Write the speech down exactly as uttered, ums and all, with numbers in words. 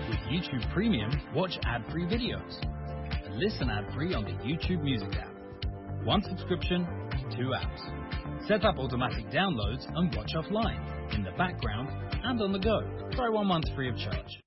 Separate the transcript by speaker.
Speaker 1: With YouTube Premium, watch ad-free videos and listen ad-free on the YouTube Music app. One subscription, two apps. Set up automatic downloads and watch offline, in the background and on the go. Try one month free of charge.